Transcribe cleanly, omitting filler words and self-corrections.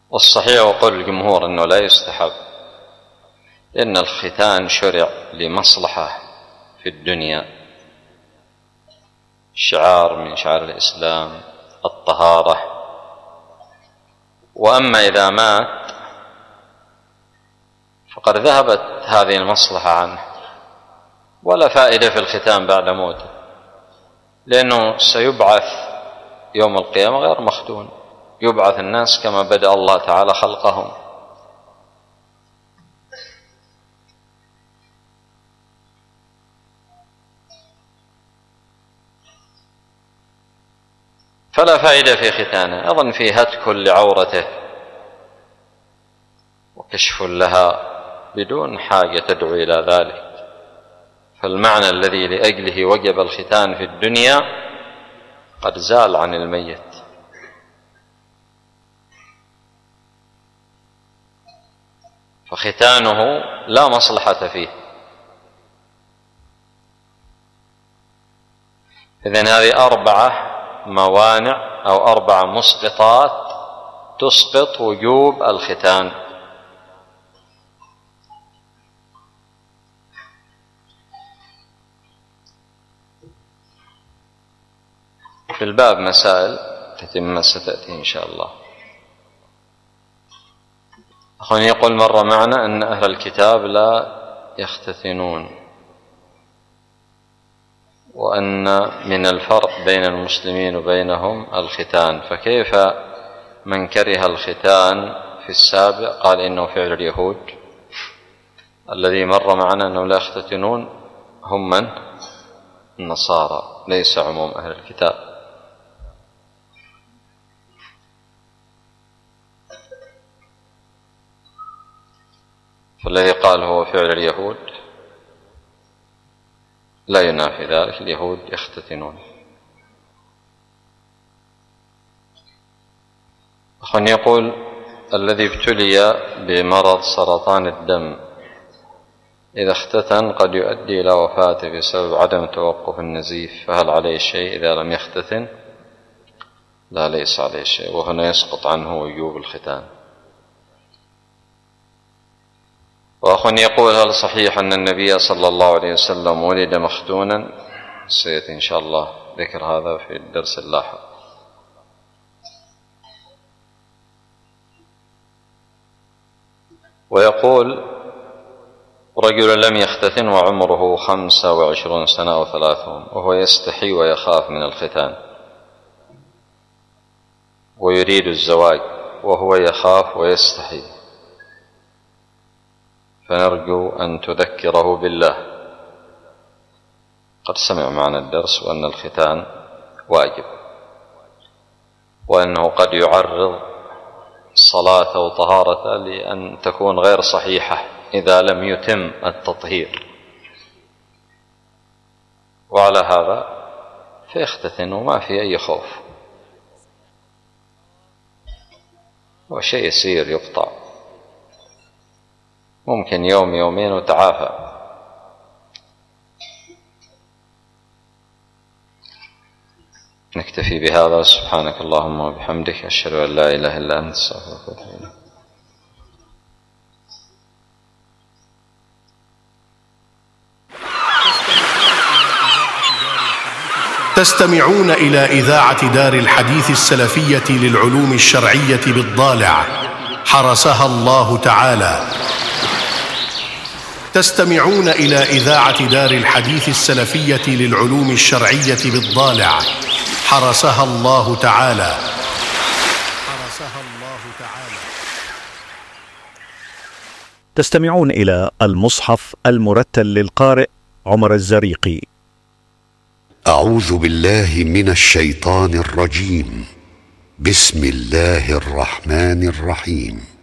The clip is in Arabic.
والصحيح وقول الجمهور أنه لا يستحب، لأن الختان شرع لمصلحة في الدنيا، شعار من شعار الإسلام، الطهارة. وأما إذا مات فقد ذهبت هذه المصلحة عنه، ولا فائدة في الختان بعد موته، لأنه سيبعث يوم القيامة غير مختون، يبعث الناس كما بدأ الله تعالى خلقهم. فلا فائدة في ختانه، أظن فيه هتك لعورته وكشف لها بدون حاجة تدعو إلى ذلك. فالمعنى الذي لأجله وجب الختان في الدنيا قد زال عن الميت. فختانه لا مصلحة فيه. إذن هذه 4 موانع أو 4 مسقطات تسقط وجوب الختان. في الباب مسائل تتم ستأتي إن شاء الله. أخواني يقول مر معنا أن أهل الكتاب لا يختتنون، وأن من الفرق بين المسلمين وبينهم الختان، فكيف من كره الختان في السابق قال إنه فعل اليهود؟ الذي مر معنا أنهم لا يختتنون هم من؟ النصارى، ليس عموم أهل الكتاب. فالذي قال هو فعل اليهود لا ينافي ذلك، اليهود يختتنون. أخواني يقول الذي ابتلي بمرض سرطان الدم إذا اختتن قد يؤدي إلى وفاته بسبب عدم توقف النزيف، فهل عليه شيء إذا لم يختتن؟ لا، ليس عليه شيء، وهنا يسقط عنه وجوب الختان. وأخواني يقول هل صحيح أن النبي صلى الله عليه وسلم ولد مختونا؟ سيأتي إن شاء الله ذكر هذا في الدرس اللاحق. ويقول رجل لم يختتن وعمره 25 سنة أو 30 وهو يستحي ويخاف من الختان ويريد الزواج وهو يخاف ويستحي، فنرجو أن تذكره بالله. قد سمع معنا الدرس وأن الختان واجب، وأنه قد يعرض صلاته وطهارته لأن تكون غير صحيحة إذا لم يتم التطهير، وعلى هذا فيختتن وما في أي خوف، وشيء يسير يقطع، ممكن يوم يومين وتعافى. نكتفي بهذا. سبحانك اللهم وبحمدك، أشهد أن لا إله إلا أنت، أستغفرك وأتوب إليك. تستمعون إلى إذاعة دار الحديث السلفية للعلوم الشرعية بالضالع، حرسها الله تعالى. تستمعون إلى إذاعة دار الحديث السلفية للعلوم الشرعية بالضالع، حرسها الله تعالى. تستمعون إلى المصحف المرتل للقارئ عمر الزريقي. أعوذ بالله من الشيطان الرجيم. بسم الله الرحمن الرحيم.